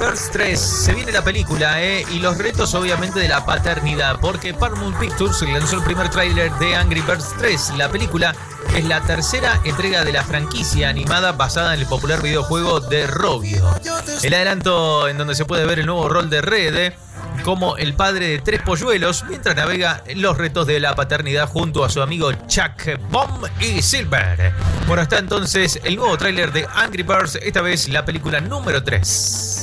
Birds 3. Se viene la película, y los retos obviamente de la paternidad, porque Paramount Pictures lanzó el primer tráiler de Angry Birds 3. La película es la tercera entrega de la franquicia animada basada en el popular videojuego de Rovio. El adelanto en donde se puede ver el nuevo rol de Red como el padre de 3 polluelos mientras navega los retos de la paternidad junto a su amigo Chuck, Bomb y Silver. Bueno, está entonces el nuevo tráiler de Angry Birds, esta vez la película número 3.